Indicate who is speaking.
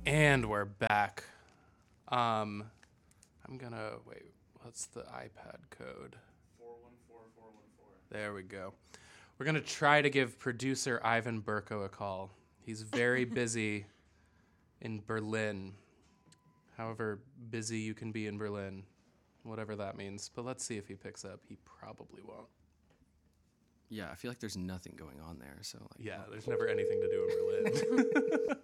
Speaker 1: And we're back. I'm gonna wait. What's the iPad code?
Speaker 2: 414414.
Speaker 1: There we go. We're gonna try to give producer Ivan Burko a call. He's very busy in Berlin. However busy you can be in Berlin, whatever that means. But let's see if he picks up. He probably won't.
Speaker 3: Yeah, I feel like there's nothing going on there. So
Speaker 1: Yeah, there's never anything to do in Berlin.